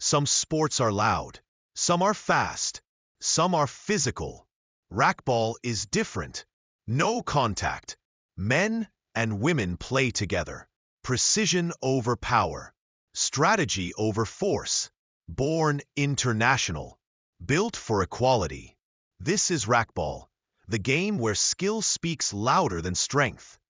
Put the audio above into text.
Some sports are loud, some are fast, some are physical. Racquetball is different. No contact. Men and women play together. Precision over power. Strategy over force. Born international. Built for equality. This is racquetball, the game where skill speaks louder than strength.